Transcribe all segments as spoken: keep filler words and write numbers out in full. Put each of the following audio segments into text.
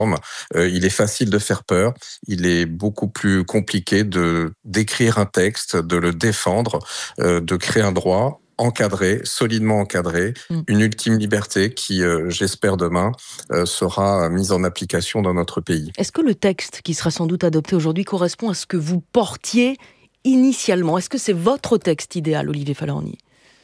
Euh, il est facile de faire peur, il est beaucoup plus compliqué de d'écrire un texte, de le défendre, euh, de créer un droit encadré, solidement encadré, Mmh. une ultime liberté qui, euh, j'espère demain, euh, sera mise en application dans notre pays. Est-ce que le texte qui sera sans doute adopté aujourd'hui correspond à ce que vous portiez initialement? Est-ce que c'est votre texte idéal, Olivier Falorni?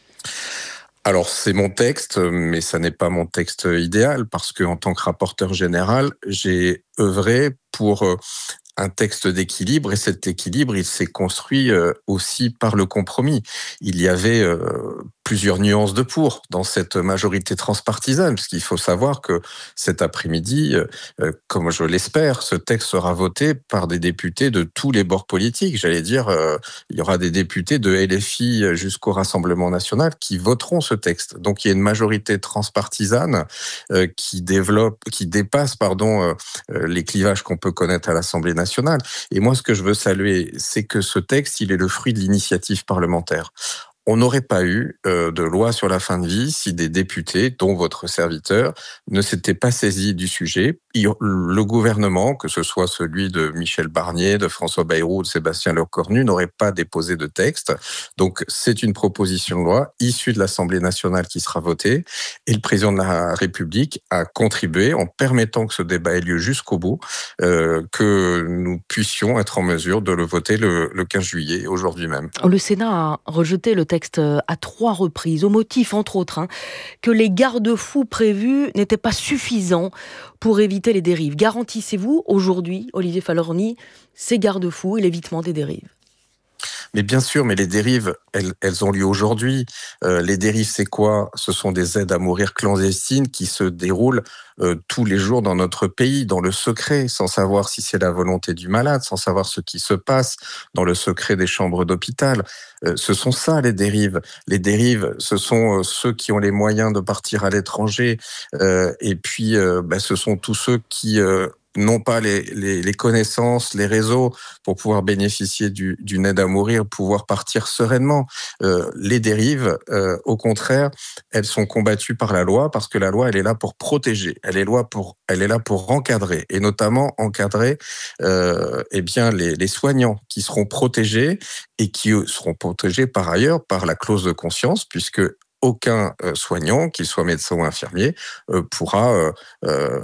Alors c'est mon texte, mais ça n'est pas mon texte idéal parce que en tant que rapporteur général, j'ai œuvré pour euh, un texte d'équilibre et cet équilibre, il s'est construit euh, aussi par le compromis. Il y avait euh, plusieurs nuances de pour dans cette majorité transpartisane, parce qu'il faut savoir que cet après-midi, euh, comme je l'espère, ce texte sera voté par des députés de tous les bords politiques. J'allais dire, euh, il y aura des députés de L F I jusqu'au Rassemblement national qui voteront ce texte. Donc il y a une majorité transpartisane euh, qui développe, qui dépasse, pardon, euh, les clivages qu'on peut connaître à l'Assemblée nationale. Et moi, ce que je veux saluer, c'est que ce texte, il est le fruit de l'initiative parlementaire. On n'aurait pas eu euh, de loi sur la fin de vie si des députés, dont votre serviteur, ne s'étaient pas saisis du sujet. Le gouvernement, que ce soit celui de Michel Barnier, de François Bayrou ou de Sébastien Lecornu, n'aurait pas déposé de texte. Donc, c'est une proposition de loi issue de l'Assemblée nationale qui sera votée. Et le président de la République a contribué en permettant que ce débat ait lieu jusqu'au bout, euh, que nous puissions être en mesure de le voter le, le quinze juillet, aujourd'hui même. Le Sénat a rejeté le texte à trois reprises, au motif, entre autres, hein, que les garde-fous prévus n'étaient pas suffisants pour éviter les dérives. Garantissez-vous aujourd'hui, Olivier Falorni, ces garde-fous et l'évitement des dérives? Mais bien sûr, mais les dérives, elles, elles ont lieu aujourd'hui. Euh, les dérives, c'est quoi? Ce sont des aides à mourir clandestines qui se déroulent euh, tous les jours dans notre pays, dans le secret, sans savoir si c'est la volonté du malade, sans savoir ce qui se passe dans le secret des chambres d'hôpital. Euh, ce sont ça, les dérives. Les dérives, ce sont euh, ceux qui ont les moyens de partir à l'étranger. Euh, et puis, euh, bah, ce sont tous ceux qui... Euh, n'ont pas les, les, les connaissances, les réseaux pour pouvoir bénéficier du, d'une aide à mourir, pouvoir partir sereinement. Euh, les dérives, euh, au contraire, elles sont combattues par la loi parce que la loi, elle est là pour protéger, elle est, loi pour, elle est là pour encadrer, et notamment encadrer euh, eh bien, les, les soignants qui seront protégés et qui seront protégés par ailleurs par la clause de conscience, puisque aucun euh, soignant, qu'il soit médecin ou infirmier, euh, pourra, euh, euh,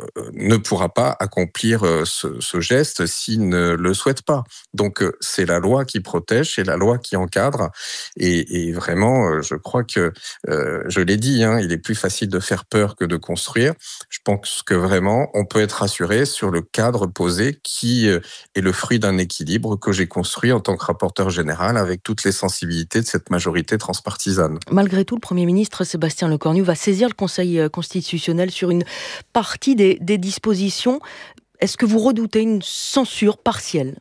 ne pourra pas accomplir euh, ce, ce geste s'il ne le souhaite pas. Donc euh, c'est la loi qui protège, c'est la loi qui encadre. Et, et vraiment, euh, je crois que, euh, je l'ai dit, hein, il est plus facile de faire peur que de construire. Je pense que vraiment, on peut être rassuré sur le cadre posé qui euh, est le fruit d'un équilibre que j'ai construit en tant que rapporteur général avec toutes les sensibilités de cette majorité transpartisane. Malgré tout, le Premier ministre Sébastien Lecornu va saisir le Conseil constitutionnel sur une partie des, des dispositions. Est-ce que vous redoutez une censure partielle?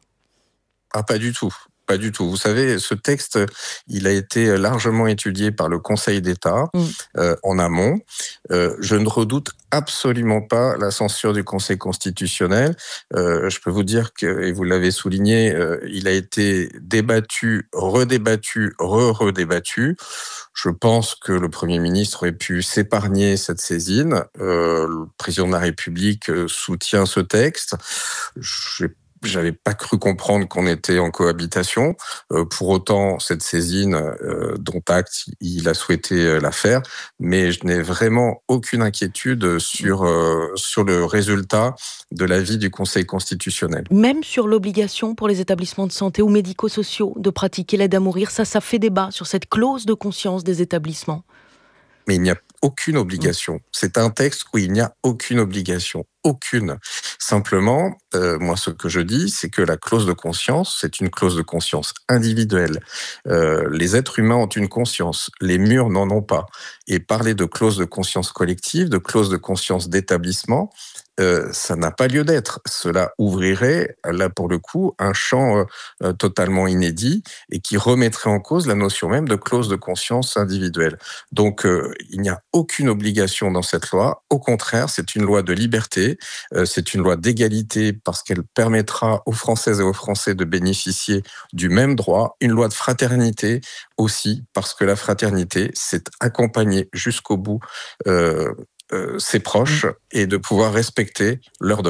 Ah, pas du tout. Pas du tout. Vous savez, ce texte, il a été largement étudié par le Conseil d'État Mmh. euh, en amont. Euh, je ne redoute absolument pas la censure du Conseil constitutionnel. Euh, je peux vous dire que, et vous l'avez souligné, euh, il a été débattu, redébattu, re-redébattu. Je pense que le Premier ministre aurait pu s'épargner cette saisine. Euh, le président de la République soutient ce texte. J'ai J'avais pas cru comprendre qu'on était en cohabitation. Euh, pour autant, cette saisine, euh, dont acte, il a souhaité euh, la faire, mais je n'ai vraiment aucune inquiétude sur euh, sur le résultat de l'avis du Conseil constitutionnel. Même sur l'obligation pour les établissements de santé ou médico-sociaux de pratiquer l'aide à mourir, ça, ça fait débat sur cette clause de conscience des établissements. Mais il n'y a aucune Mmh. obligation. C'est un texte où il n'y a aucune obligation. Aucune. Simplement, euh, moi, ce que je dis, c'est que la clause de conscience, c'est une clause de conscience individuelle. Euh, les êtres humains ont une conscience. Les murs n'en ont pas. Et parler de clause de conscience collective, de clause de conscience d'établissement, euh, ça n'a pas lieu d'être. Cela ouvrirait, là, pour le coup, un champ euh, euh, totalement inédit et qui remettrait en cause la notion même de clause de conscience individuelle. Donc, euh, il n'y a aucune obligation dans cette loi. Au contraire, c'est une loi de liberté, euh, c'est une loi d'égalité parce qu'elle permettra aux Françaises et aux Français de bénéficier du même droit. Une loi de fraternité aussi, parce que la fraternité, c'est accompagner jusqu'au bout euh, euh, ses Mmh. proches et de pouvoir respecter leurs devoirs.